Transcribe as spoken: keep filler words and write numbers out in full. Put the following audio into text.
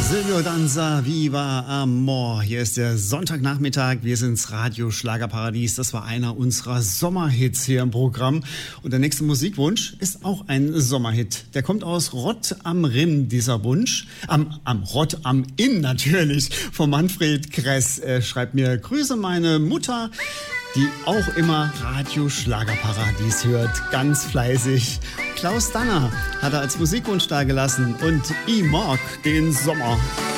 Silvio Danza, Viva Amor. Hier ist der Sonntagnachmittag. Wir sind's Radio Schlagerparadies. Das war einer unserer Sommerhits hier im Programm. Und der nächste Musikwunsch ist auch ein Sommerhit. Der kommt aus Rott am Rinn, dieser Wunsch. Am, am Rott am Inn natürlich. Von Manfred Kress. Er schreibt mir: Grüße meine Mutter, die auch immer Radio Schlagerparadies hört. Ganz fleißig. Klaus Danner hat er als Musikwunsch dagelassen und ich mag den Sommer.